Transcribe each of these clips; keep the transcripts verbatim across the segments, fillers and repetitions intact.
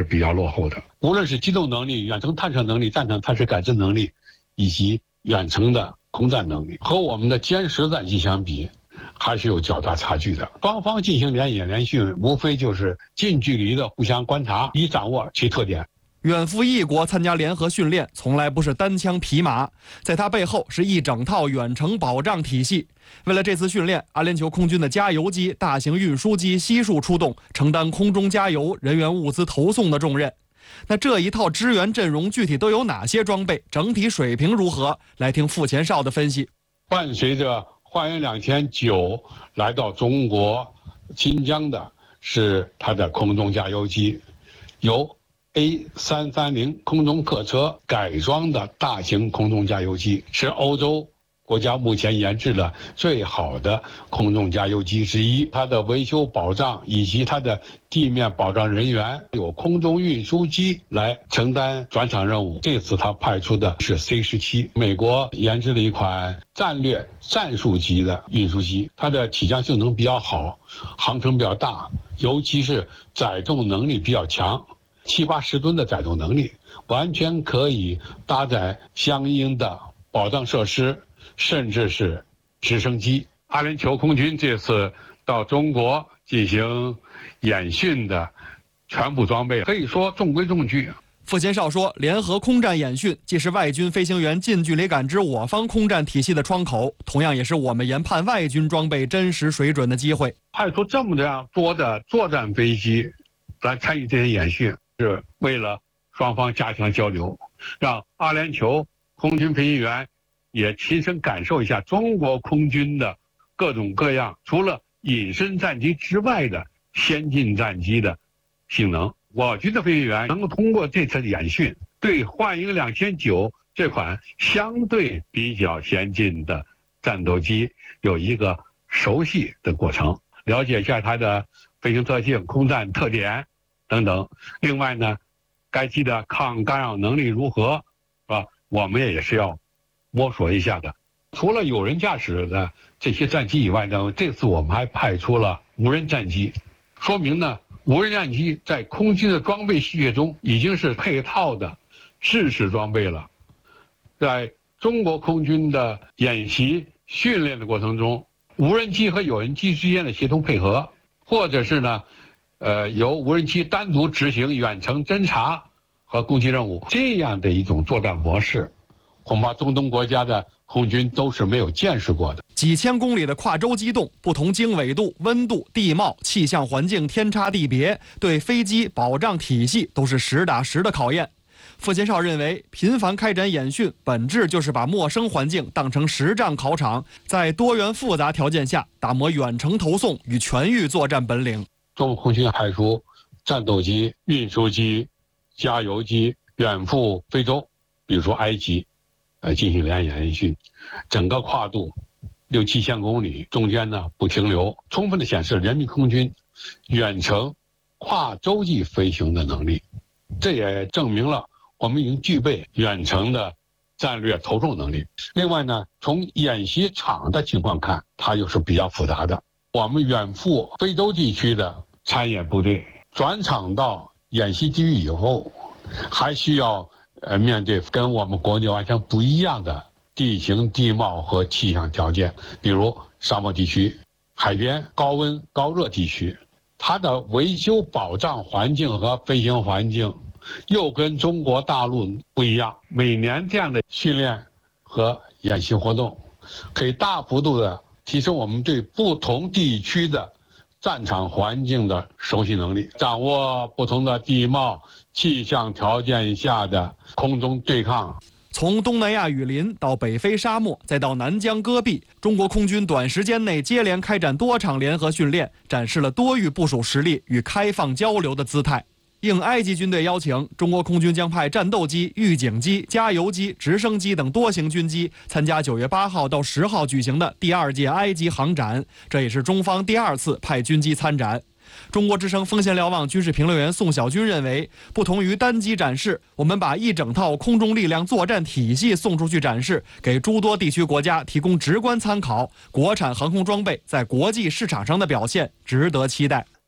比较落后的。无论是机动能力、远程探测能力、战场探测感知能力，以及远程的空战能力，和我们的歼十战机相比，还是有较大差距的。双方进行联演联训，无非就是近距离的互相观察，以掌握其特点。 远赴异国参加联合训练，从来不是单枪匹马，在它背后是一整套远程保障体系。为了这次训练，阿联酋空军的加油机、大型运输机悉数出动，承担空中加油、人员物资投送的重任。那这一套支援阵容具体都有哪些装备？整体水平如何？来听傅前哨的分析。 伴随着花园两千九来到中国新疆的是它的空中加油机，由 A 三三零空中客车改装的大型空中加油机，是欧洲国家目前研制的最好的空中加油机之一。它的维修保障以及它的地面保障人员有空中运输机来承担转场任务。这次它派出的是 C 十七，美国研制了一款战略战术级的运输机，它的起降性能比较好，航程比较大，尤其是载重能力比较强，七八十吨的载重能力，完全可以搭载相应的保障设施，甚至是直升机。阿联酋空军这次到中国进行演训的全部装备，可以说中规中矩。 傅前哨说，联合空战演训既是外军飞行员近距离感知我方空战体系的窗口，同样也是我们研判外军装备真实水准的机会。 派出这么样多的作战飞机来参与这些演训，是为了双方加强交流，让阿联酋空军飞行员也亲身感受一下中国空军的各种各样除了隐身战机之外的先进战机的性能。我军的飞行员能够通过这次演训，对幻鹰两千九这款相对比较先进的战斗机有一个熟悉的过程，了解一下它的飞行特性、空战特点等等。另外呢，该机的抗干扰能力如何，是吧？我们也是要摸索一下的。除了有人驾驶的这些战机以外呢，这次我们还派出了无人战机，说明呢，无人战机在空军的装备序列中已经是配套的制式装备了。在中国空军的演习训练的过程中，无人机和有人机之间的协同配合，或者是呢，呃，由无人机单独执行远程侦察和攻击任务，这样的一种作战模式，恐怕中东国家的空军都是没有见识过的。 几千公里的跨洲机动，不同经纬度、温度、地貌、气象环境天差地别，对飞机保障体系都是实打实的考验。傅前哨认为，频繁开展演训，本质就是把陌生环境当成实战考场，在多元复杂条件下打磨远程投送与全域作战本领。 中国空军派出战斗机、运输机、加油机远赴非洲，比如说埃及，呃，进行联演演训，整个跨度六七千公里，中间呢不停留，充分的显示人民空军远程跨洲际飞行的能力。这也证明了我们已经具备远程的战略投送能力。另外呢，从演习场的情况看，它又是比较复杂的。我们远赴非洲地区的参演部队转场到演习地域以后，还需要呃面对跟我们国内完全不一样的地形地貌和气象条件，比如沙漠地区、海边、高温高热地区，它的维修保障环境和飞行环境又跟中国大陆不一样。每年这样的训练和演习活动，可以大幅度的提升我们对不同地区的战场环境的熟悉能力，掌握不同的地貌气象条件下的空中对抗。 从东南亚雨林到北非沙漠，再到南疆戈壁，中国空军短时间内接连开展多场联合训练，展示了多域部署实力与开放交流的姿态。应埃及军队邀请，中国空军将派战斗机、预警机、加油机、直升机等多型军机参加九月八号到十号举行的第二届埃及航展，这也是中方第二次派军机参展。中国之声风险瞭望军事评论员宋小军认为，不同于单机展示，我们把一整套空中力量作战体系送出去展示，给诸多地区国家提供直观参考，国产航空装备在国际市场上的表现值得期待。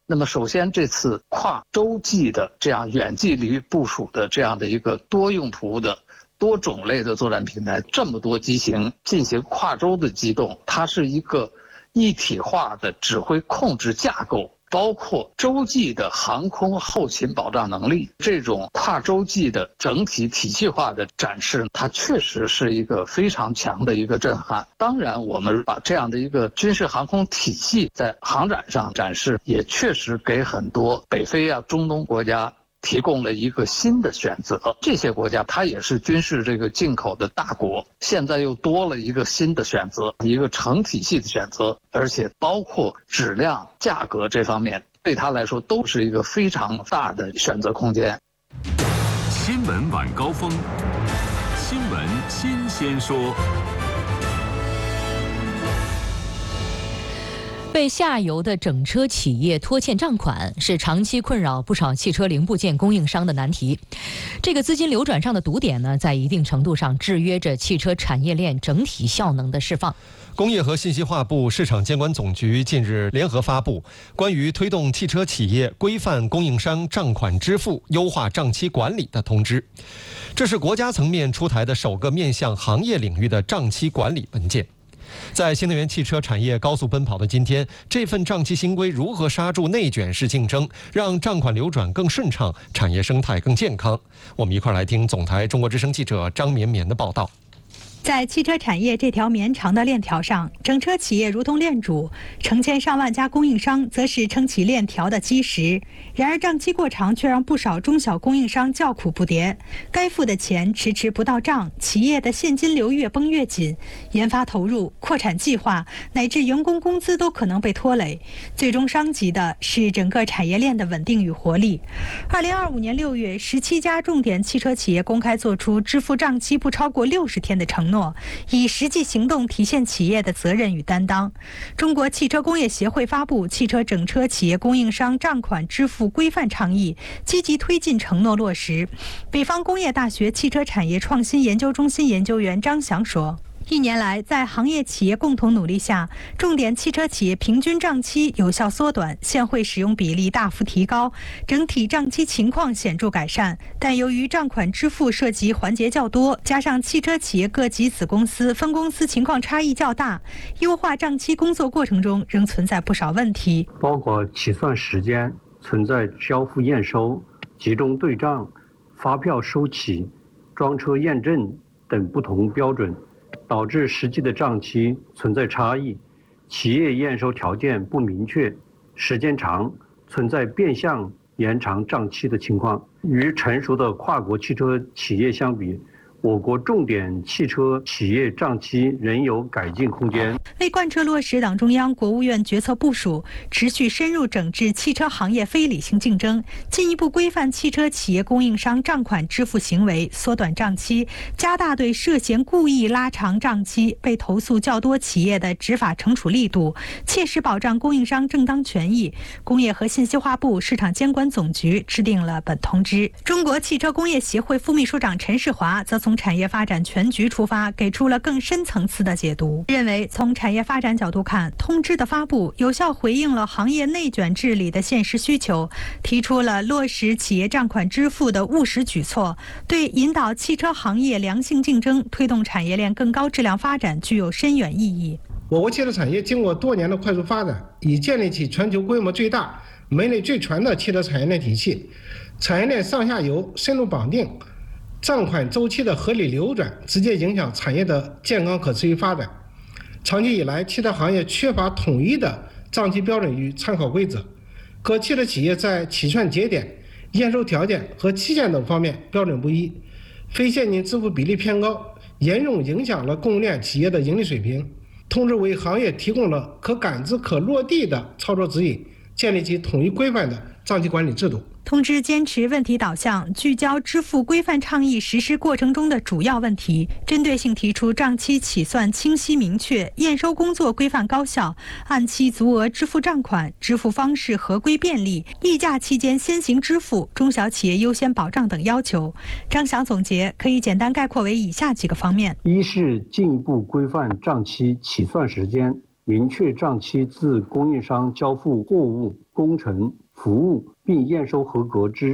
那么首先这次跨洲际的这样远距离部署的这样的一个多用途的多种类的作战平台，这么多机型进行跨洲的机动，它是一个一体化的指挥控制架构，包括洲际的航空后勤保障能力，这种跨洲际的整体体系化的展示，它确实是一个非常强的一个震撼。当然，我们把这样的一个军事航空体系在航展上展示，也确实给很多北非啊、中东国家提供了一个新的选择。这些国家它也是军事这个进口的大国，现在又多了一个新的选择，一个成体系的选择，而且包括质量、价格这方面，对它来说都是一个非常大的选择空间。 新闻晚高峰，新闻新鲜说。 被下游的整车企业拖欠账款是长期困扰不少汽车零部件供应商的难题。这个资金流转上的堵点呢，在一定程度上制约着汽车产业链整体效能的释放。 工业和信息化部市场监管总局近日联合发布关于推动汽车企业规范供应商账款支付、优化账期管理的通知。这是国家层面出台的首个面向行业领域的账期管理文件。在新能源汽车产业高速奔跑的今天，这份账期新规如何刹住内卷式竞争，让账款流转更顺畅，产业生态更健康？我们一块来听总台中国之声记者张绵绵的报道。 在汽车产业这条绵长的链条上，整车企业如同链主，成千上万家供应商则是撑起链条的基石。然而账期过长却让不少中小供应商叫苦不迭，该付的钱迟迟不到账，企业的现金流越绷越紧，研发投入、扩产计划乃至员工工资都可能被拖累，最终伤及的是整个产业链的稳定与活力。二零二五年六月，十七家重点汽车企业公开做出支付账期不超过六十天的承诺，以实际行动体现企业的责任与担当。中国汽车工业协会发布《汽车整车企业供应商账款支付规范倡议》，积极推进承诺落实。北方工业大学汽车产业创新研究中心研究员张翔说，一年来，在行业企业共同努力下，重点汽车企业平均账期有效缩短，现汇使用比例大幅提高，整体账期情况显著改善。但由于账款支付涉及环节较多，加上汽车企业各级子公司、分公司情况差异较大，优化账期工作过程中仍存在不少问题， 包括起算时间、存在交付验收、集中对账、发票收起、装车验证等不同标准，导致实际的账期存在差异，企业验收条件不明确，时间长，存在变相延长账期的情况。与成熟的跨国汽车企业相比，我国重点汽车企业账期仍有改进空间。 为贯彻落实党中央、国务院决策部署，持续深入整治汽车行业非理性竞争，进一步规范汽车企业供应商账款支付行为，缩短账期，加大对涉嫌故意拉长账期、被投诉较多企业的执法惩处力度，切实保障供应商正当权益。工业和信息化部市场监管总局制定了本通知。中国汽车工业协会副秘书长陈世华则从从产业发展全局出发，给出了更深层次的解读，认为从产业发展角度看，通知的发布有效回应了行业内卷治理的现实需求，提出了落实企业账款支付的务实举措，对引导汽车行业良性竞争、推动产业链更高质量发展具有深远意义。 我国汽车产业经过多年的快速发展，已建立起全球规模最大、门类最全的汽车产业链体系，产业链上下游深入绑定，账款周期的合理流转直接影响产业的健康可持续发展。长期以来，汽车行业缺乏统一的账期标准与参考规则，各汽车企业在起算节点、验收条件和期限等方面标准不一，非现金支付比例偏高，严重影响了供应链企业的盈利水平。通知为行业提供了可感知、可落地的操作指引，建立起统一规范的账期管理制度。 通知坚持问题导向，聚焦支付规范倡议实施过程中的主要问题，针对性提出账期起算清晰明确、验收工作规范高效、按期足额支付账款、支付方式合规便利、议价期间先行支付、中小企业优先保障等要求。张翔总结可以简单概括为以下几个方面： 一是进一步规范账期起算时间，明确账期自供应商交付货物、工程、 服务并验收合格之